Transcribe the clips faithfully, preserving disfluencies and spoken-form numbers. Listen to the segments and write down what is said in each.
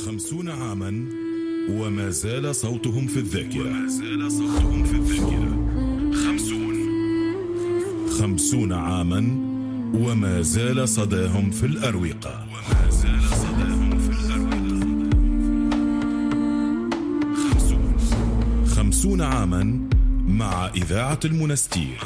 خمسون عاما وما زال صوتهم في الذاكرة وما زال صوتهم في الذاكرة خمسون خمسون عاما وما زال صداهم في الأروقة وما زال صداهم في الأروقة خمسون خمسون عاما مع إذاعة المنستير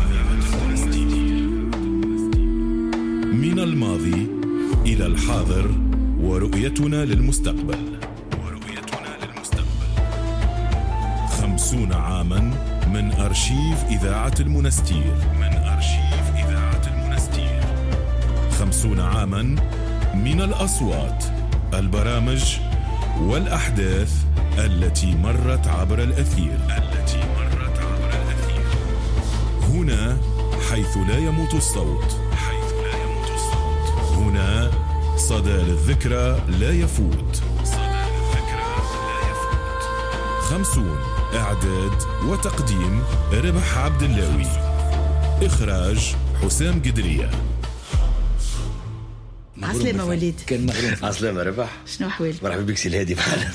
من الماضي إلى الحاضر ورؤيتنا للمستقبل ورؤيتنا للمستقبل خمسون عاما من أرشيف إذاعة المنستير من أرشيف إذاعة المنستير خمسون عاما من الأصوات البرامج والأحداث التي مرت عبر الأثير التي مرت عبر الأثير هنا حيث لا يموت الصوت حيث لا يموت الصوت هنا صدى للذكرى لا يفوت صدى للذكرى لا يفوت خمسون إعداد وتقديم ربح عبد اللاوي إخراج حسام قدرية. عسلامة وليد. كان مغروم. عسلامة ربح. شنو أحوالك؟ مرحبا بك سي الهادي معنا.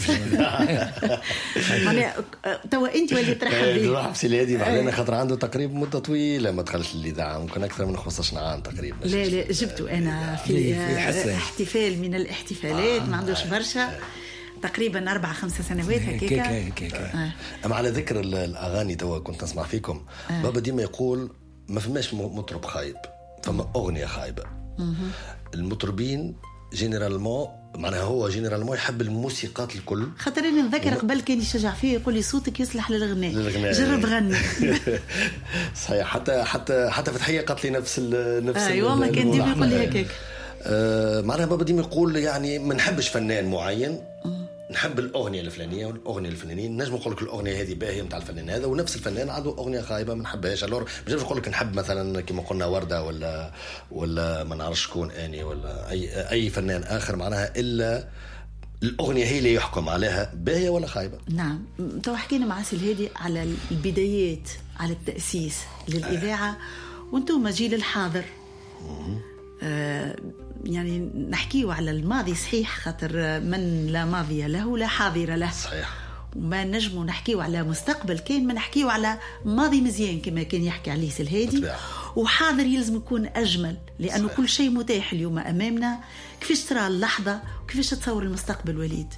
أنا توا أنت وليد ترحب بي. مرحبا سي الهادي معنا خاطر عنده تقريبا مدة طويلة ما دخلش الإذاعة ممكن أكثر من خمسطاش عام تقريبا. لا لا جبته أنا في احتفال من الاحتفالات ما عندوش برشا تقريبا أربع خمسة سنوات هكاكا. أما على ذكر الأغاني توا كنت نسمع فيكم بابا ديما يقول ما فماش مطرب خايب فما أغنية خايبة. المطربين جينيرالمون معناها هو جينيرالمون يحب الموسيقات الكل خاطر انا نذكر قبل كان يشجع فيه يقول لي صوتك يصلح للغناء جرب غني. صحيح حتى حتى حتى فتحية قالت لي نفس ال نفس اي والله كان ديما يقول لي هكاك. آه معناها بابا ديما يقول يعني ما نحبش فنان معين نحب الأغنية الفلانية والأغنية الفلانية نجم نقول لك الأغنية هذه باهية متاع الفنان هذا ونفس الفنان عنده أغنية خايبة ما نحبهاش. الور مش نقول لك نحب مثلا كما قلنا وردة ولا ولا ما نعرفش شكون أني ولا أي أي فنان آخر معناها إلا الأغنية هي اللي يحكم عليها باهية ولا خايبة. نعم تو حكينا مع سي الهادي على البدايات على التأسيس للإذاعة آه. وانتم جيل الحاضر آه يعني نحكيه على الماضي صحيح خاطر من لا ماضي له لا حاضر له صحيح وما نجمو نحكيه على مستقبل كان ما نحكيه على ماضي مزيان كما كان يحكي عليه الهادي وحاضر يلزم يكون أجمل لأنه صحيح. كل شيء متاح اليوم أمامنا. كيفاش ترى اللحظة وكيفاش تصور المستقبل وليد؟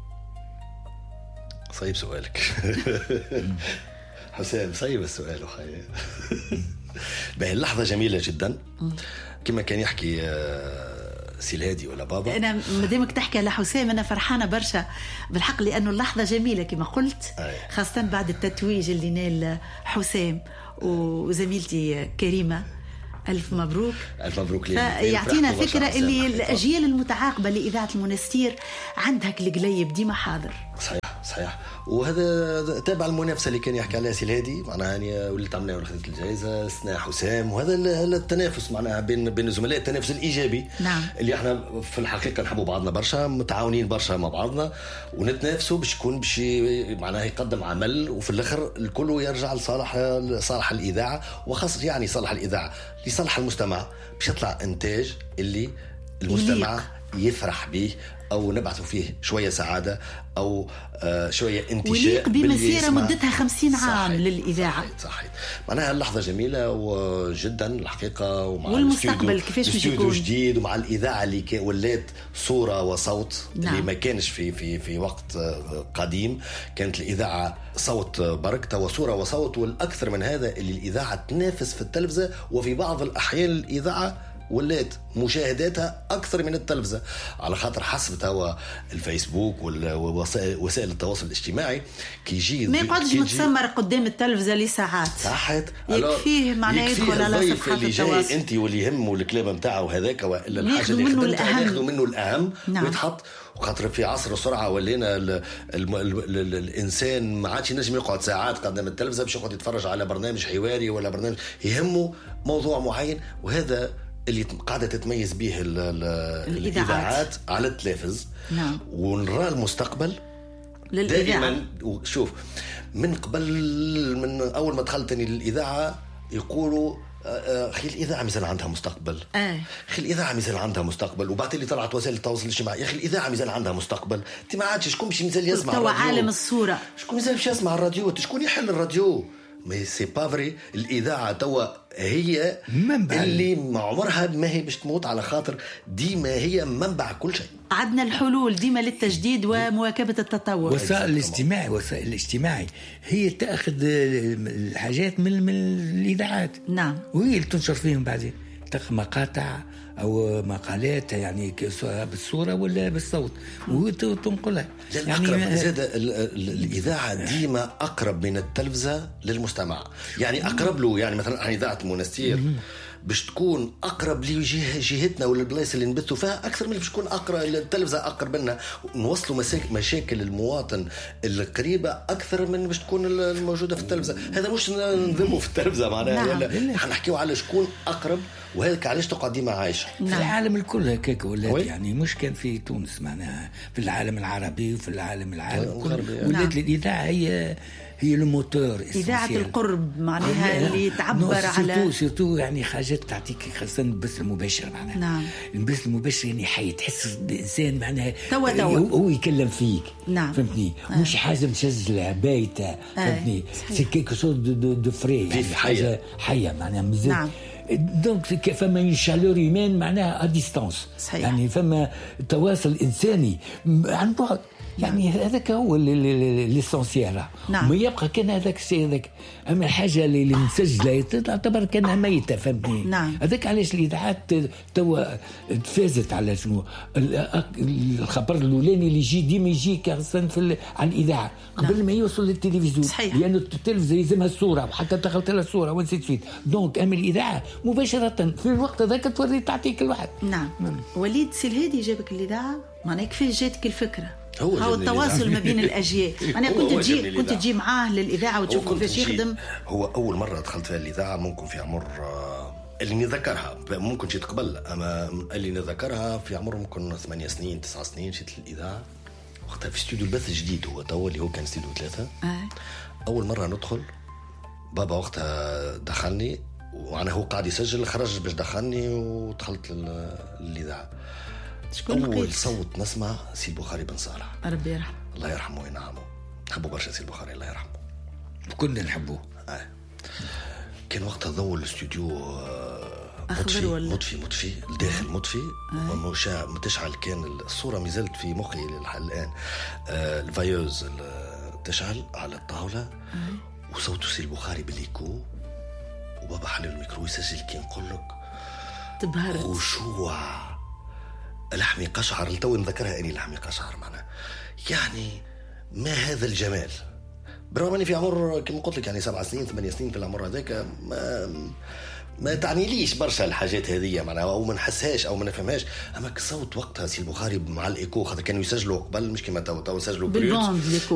صعيب سؤالك حسام صعيب السؤال وخير. بهي اللحظة جميلة جدا كما كان يحكي سي الهادي ولا بابا. أنا مدامك تحكي على حسام أنا فرحانة برشا بالحق لأنه اللحظة جميلة كما قلت أي. خاصة بعد التتويج اللي نال حسام وزميلتي كريمة ألف مبروك ألف مبروك لي. يعطينا فكرة اللي الأجيال المتعاقبة لإذاعة المنستير عندها القليب ديما حاضر. صحيح صحيح وهذا تابع المنافسه اللي كان يحكي عليها سي الهادي معناها يعني وليت عملنا وخذت الجائزه سنا حسام وهذا التنافس معناها بين بين الزملاء التنافس الايجابي نعم. اللي احنا في الحقيقه نحبوا بعضنا برشا متعاونين برشا مع بعضنا ونتنافسوا باش يكون باش معناها يقدم عمل وفي الاخر الكل يرجع لصالح صالح الاذاعه وخاصه يعني صالح الاذاعه لصالح المستمع باش يطلع انتاج اللي المستمع يفرح به أو نبعث فيه شوية سعادة أو آه شوية انتشاء وليق بمسيرة مدتها خمسين عام للإذاعة. صحيح صحيح معناها اللحظة جميلة وجدا الحقيقة ومع والمستقبل كيفاش مش يكون جديد ومع الإذاعة اللي ولات صورة وصوت نعم. اللي ما كانش في في في وقت قديم كانت الإذاعة صوت بركة وصورة وصوت والأكثر من هذا اللي الإذاعة تنافس في التلفزة وفي بعض الأحيان الإذاعة ولات مشاهداتها أكثر من التلفزة على خاطر حسب هو الفيسبوك ووسائل التواصل الاجتماعي كي يجي ما يقعدش متسمر قدام التلفزة لساعات صحت يكفيه معناه يدخل على صفحات التواصل أنت واللي يهمه الكلام متاعه هذاك وإلا الحاجة اللي خدمتها ياخذوا منه الأهم نعم. ويتحط وخاطر في عصر السرعة ولينا ال ال ال ال ال الإنسان ما عادش ينجم يقعد ساعات قدام التلفزة باش يقعد يتفرج على برنامج حواري ولا برنامج يهمه موضوع معين وهذا اللي قاعدة تتميز به الإذاعات على التلفز نعم. ونرى المستقبل دائما شوف من قبل من أول ما دخلتني للإذاعة يقولوا اخي الاذاعه مازال عندها مستقبل. اه اخي الاذاعه مازال عندها مستقبل. وبعد اللي طلعت وسائل التواصل الاجتماعي يا اخي الاذاعه مازال عندها مستقبل. انت ما عادش شكون باش مازال يسمع توا الراديو؟ عالم الصوره شكون مازال باش يسمع الراديو؟ شكون يحل الراديو؟ مي سي با فري. الاذاعه توا هي منبع اللي ما عمرها ما هي باش تموت، على خاطر ديما هي منبع كل شيء. عندنا الحلول ديما للتجديد ومواكبه التطور. وسائل الاجتماعي وسائل الاجتماعي هي تاخذ الحاجات من, من الاذاعات. نعم. وهي اللي تنشر فيهم بعدين تاخذ مقاطع او مقالات يعني سواء بالصوره ولا بالصوت وتنقلها. يعني زاد الاذاعه ديما اقرب من التلفزه للمستمع، يعني اقرب له. يعني مثلا اذاعه منستير باش تكون اقرب لجهتنا ولا البلايص اللي نبثوا فيها اكثر من باش تكون اقرب التلفزه اقرب منا، نوصلوا مشاكل المواطن القريبه اكثر من باش تكون الموجوده في التلفزه. هذا مش نذموا في التلفزه معناها، لا حنحكيوا على شكون اقرب، وهذاك علاش تقعد ديما عايشه في العالم الكل هكاك ولات. يعني مش كان في تونس معناها، في العالم العربي وفي العالم العالم كله ولات الاذاعه هي هي الموتور. إذاعة القرب معناها اللي تعبر على سيرتو سيرتو يعني حاجات تعطيك خاصة البث المباشر معناها. نعم. البث المباشر يعني حي تحس الإنسان معناها توا توا هو يكلم فيك. نعم. فهمتني. آه. مش حاجة مسجلة بايتة. آه. فهمتني. سي كيكو سورت دو دو فري يعني حاجة حية معناها مزال. نعم. دونك فما ان شالور ايمان معناها ا ديستانس، يعني فما تواصل انساني عن بعد. يعني هذاك هو ليسونسيال. نعم. ما يبقى كان هذاك الشيء هذاك. اما الحاجه اللي مسجله تعتبر كانها ميته. فهمتني. نعم. هذاك علاش الاذاعات توا تفازت على شنو الخبر الاولاني اللي يجي ديما يجي كارسن في على الاذاعه قبل نعم. ما يوصل للتلفزيون. صحيح. لانه التلفزيون يلزمها الصوره وحتى دخلت لها الصوره ونسيت فيه. دونك اما الاذاعه مباشره في الوقت هذاك توري تعطيك الواحد. نعم. نعم. وليد سلهادي جابك الاذاعه معناها كيف جاتك الفكره؟ هو, هو التواصل ما بين الاجيال. انا كنت تجي كنت تجي معاه للاذاعه وتشوف كيفاش يخدم. هو اول مره دخلت فيها الاذاعه ممكن في عمر اللي نذكرها، ممكن شيء قبل، اما اللي نذكرها في عمر ممكن ثمانية سنين تسعة سنين جيت للاذاعه وقتها في استوديو البث الجديد. هو تو اللي هو كان استوديو ثلاثة. آه. اول مره ندخل بابا وقتها دخلني وانا هو قاعد يسجل، خرج باش دخلني ودخلت للاذاعه. أول قيت؟ صوت نسمع سي البخاري بن صالح، ربي يرحمه الله يرحمه وينعمه. نحبه برشا سي البخاري الله يرحمه، كنا نحبوه. آه. كان وقتها ضوء الاستوديو مطفي مطفي مطفي الداخل مطفي آه. ومشاع متشعل. كان الصورة مازالت في مخي الآن. آه الفايوز تشعل على الطاولة آه. وصوت سي البخاري بالليكو وبابا حلل الميكرو يسجل. كي نقول لك تبهرت خشوع لحمي قشعر. لتو نذكرها اني لحمي قشعر معنا. يعني ما هذا الجمال، برغم اني في عمر كما قلت لك يعني سبع سنين ثمانية سنين في العمر هذاك ما ما تعني ليش برشا الحاجات هذه معناها او ما نحسهاش او ما نفهمهاش. اما صوت وقتها سي البخاري مع الايكو خاطر كانوا يسجلوا قبل مش كما تو تو يسجلوا بالباند.